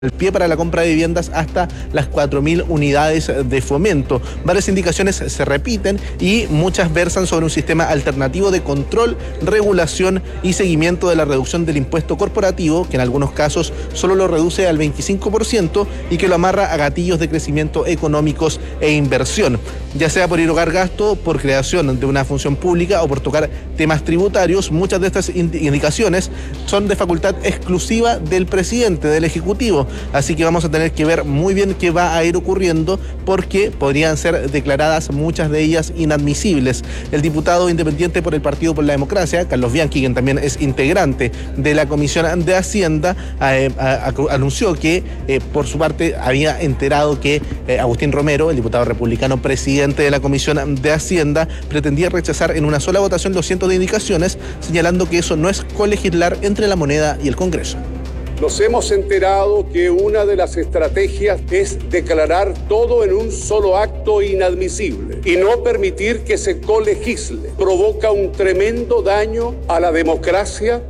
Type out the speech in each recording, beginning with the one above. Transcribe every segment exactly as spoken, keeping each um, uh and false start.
el pie para la compra de viviendas hasta las cuatro mil unidades de fomento. Varias indicaciones se repiten y muchas versan sobre un sistema alternativo de control, regulación y seguimiento de la reducción del impuesto corporativo, que en algunos casos solo lo reduce al veinticinco por ciento y que lo amarra a gatillos de crecimiento económicos e inversión, ya sea por erogar gasto, por creación de una función pública o por tocar temas tributarios. Muchas de estas indicaciones son de facultad exclusiva del presidente, del Ejecutivo. Así que vamos a tener que ver muy bien qué va a ir ocurriendo, porque podrían ser declaradas muchas de ellas inadmisibles. El diputado independiente por el Partido por la Democracia, Carlos Bianchi, quien también es integrante de la Comisión de Hacienda, eh, a, a, anunció que eh, por su parte había enterado que eh, Agustín Romero, el diputado republicano presidente de la Comisión de Hacienda, pretendía rechazar en una sola votación los cientos de indicaciones, señalando que eso no es colegislar entre la moneda y el Congreso. Nos hemos enterado que una de las estrategias es declarar todo en un solo acto inadmisible y no permitir que se colegisle. Provoca un tremendo daño a la democracia.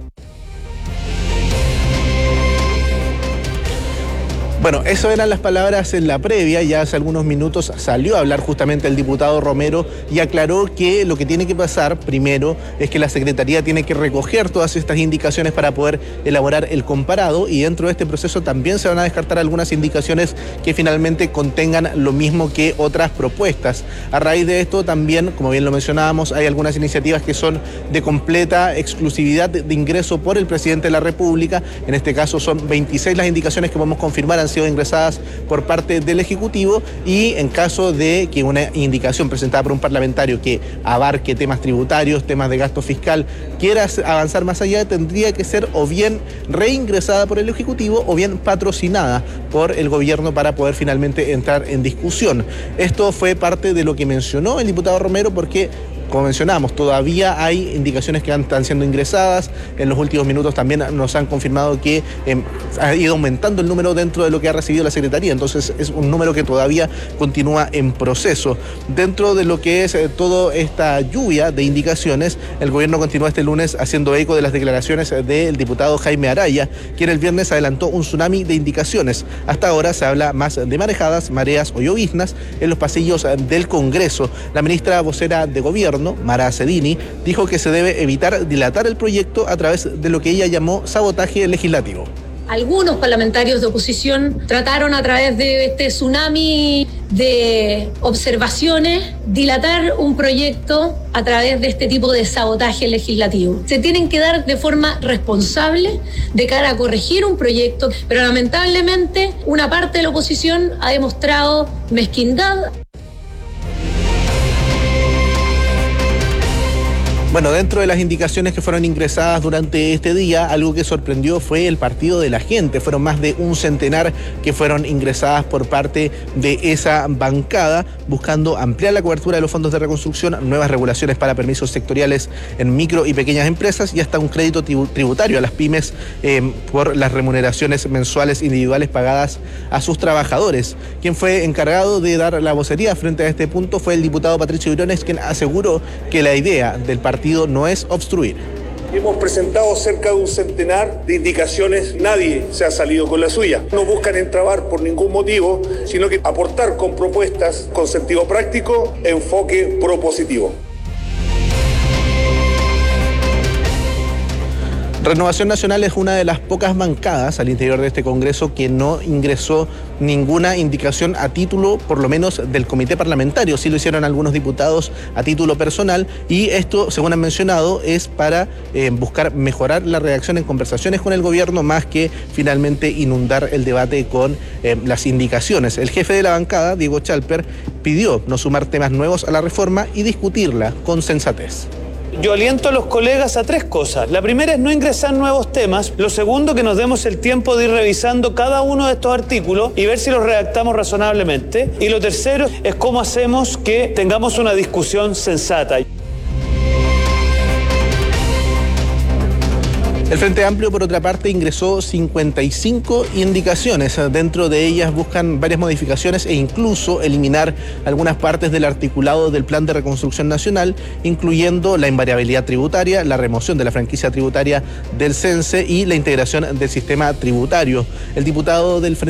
Bueno, eso eran las palabras en la previa. Ya hace algunos minutos salió a hablar justamente el diputado Romero y aclaró que lo que tiene que pasar primero es que la Secretaría tiene que recoger todas estas indicaciones para poder elaborar el comparado, y dentro de este proceso también se van a descartar algunas indicaciones que finalmente contengan lo mismo que otras propuestas. A raíz de esto también, como bien lo mencionábamos, hay algunas iniciativas que son de completa exclusividad de ingreso por el presidente de la República. En este caso son veintiséis las indicaciones que podemos confirmar han sido ingresadas por parte del Ejecutivo, y en caso de que una indicación presentada por un parlamentario que abarque temas tributarios, temas de gasto fiscal, quiera avanzar más allá, tendría que ser o bien reingresada por el Ejecutivo o bien patrocinada por el gobierno para poder finalmente entrar en discusión. Esto fue parte de lo que mencionó el diputado Romero, porque, como mencionamos, todavía hay indicaciones que están siendo ingresadas. En los últimos minutos también nos han confirmado que eh, ha ido aumentando el número dentro de lo que ha recibido la Secretaría. Entonces es un número que todavía continúa en proceso. Dentro de lo que es eh, toda esta lluvia de indicaciones, el gobierno continúa este lunes haciendo eco de las declaraciones del diputado Jaime Araya, quien el viernes adelantó un tsunami de indicaciones. Hasta ahora se habla más de marejadas, mareas o lloviznas en los pasillos del Congreso. La ministra vocera de Gobierno, Mara Cedini, dijo que se debe evitar dilatar el proyecto a través de lo que ella llamó sabotaje legislativo. Algunos parlamentarios de oposición trataron a través de este tsunami de observaciones dilatar un proyecto a través de este tipo de sabotaje legislativo. Se tienen que dar de forma responsable de cara a corregir un proyecto, pero lamentablemente una parte de la oposición ha demostrado mezquindad. Bueno, dentro de las indicaciones que fueron ingresadas durante este día, algo que sorprendió fue el partido de la gente. Fueron más de un centenar que fueron ingresadas por parte de esa bancada, buscando ampliar la cobertura de los fondos de reconstrucción, nuevas regulaciones para permisos sectoriales en micro y pequeñas empresas y hasta un crédito tributario a las pymes eh, por las remuneraciones mensuales individuales pagadas a sus trabajadores. Quien fue encargado de dar la vocería frente a este punto fue el diputado Patricio Briones, quien aseguró que la idea del partido no es obstruir. Hemos presentado cerca de un centenar de indicaciones, nadie se ha salido con la suya. No buscan entrabar por ningún motivo, sino que aportar con propuestas con sentido práctico, enfoque propositivo. Renovación Nacional es una de las pocas bancadas al interior de este Congreso que no ingresó ninguna indicación a título, por lo menos, del comité parlamentario. Sí lo hicieron algunos diputados a título personal, y esto, según han mencionado, es para eh, buscar mejorar la redacción en conversaciones con el gobierno, más que finalmente inundar el debate con eh, las indicaciones. El jefe de la bancada, Diego Chalper, pidió no sumar temas nuevos a la reforma y discutirla con sensatez. Yo aliento a los colegas a tres cosas. La primera es no ingresar nuevos temas. Lo segundo, que nos demos el tiempo de ir revisando cada uno de estos artículos y ver si los redactamos razonablemente. Y lo tercero es cómo hacemos que tengamos una discusión sensata. El Frente Amplio, por otra parte, ingresó cincuenta y cinco indicaciones. Dentro de ellas buscan varias modificaciones e incluso eliminar algunas partes del articulado del Plan de Reconstrucción Nacional, incluyendo la invariabilidad tributaria, la remoción de la franquicia tributaria del C E N S E y la integración del sistema tributario. El diputado del Frente